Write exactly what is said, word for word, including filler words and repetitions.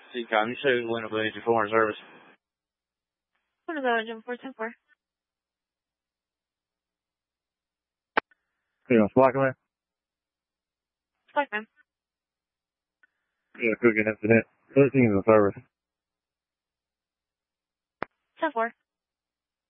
C-Com, you say Winnipeg Engine four in service. Winnipeg Engine four ten four. You know, Slack man? Slack man. Yeah, cooking incident. thirteen is in service. ten four.